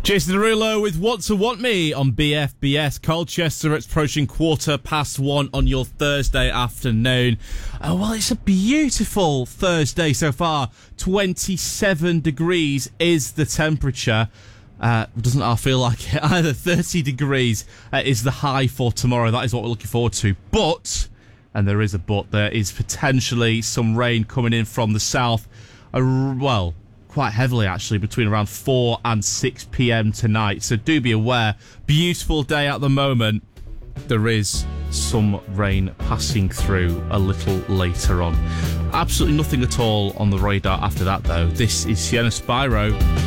Jason Derulo with Want to Want Me on BFBS. Colchester, it's approaching 1:15 on your Thursday afternoon. Well, it's a beautiful Thursday so far. 27 degrees is the temperature. Doesn't I feel like it either. 30 degrees is the high for tomorrow. That is what we're looking forward to. But, and there is a but, there is potentially some rain coming in from the south. Well, quite heavily actually, between around 4 and 6 p.m. tonight. So do be aware. Beautiful day at the moment. There is some rain passing through a little later on. Absolutely nothing at all on the radar after that though. This is Sienna Spyro.